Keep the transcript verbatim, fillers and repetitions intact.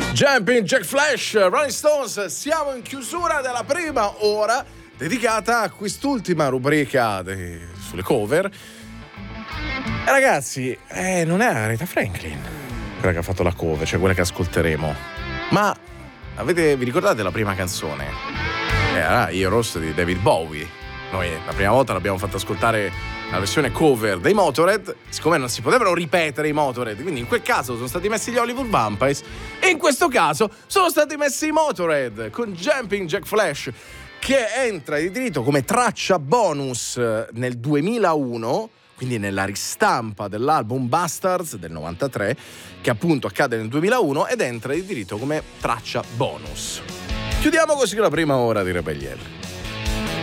Jumping Jack Flash, Rolling Stones, siamo in chiusura della prima ora dedicata a quest'ultima rubrica de... sulle cover. E ragazzi, eh, non è Aretha Franklin quella che ha fatto la cover, cioè quella che ascolteremo. Ma avete, vi ricordate la prima canzone? Era Heroes di David Bowie. Noi la prima volta l'abbiamo fatta ascoltare la versione cover dei Motörhead, siccome non si potevano ripetere i Motörhead, quindi in quel caso sono stati messi gli Hollywood Vampires e in questo caso sono stati messi i Motörhead con Jumping Jack Flash, che entra di diritto come traccia bonus nel duemilauno, quindi nella ristampa dell'album Bastards del novantatré, che appunto accade nel duemilauno, ed entra di diritto come traccia bonus. Chiudiamo così la prima ora di Rebellion.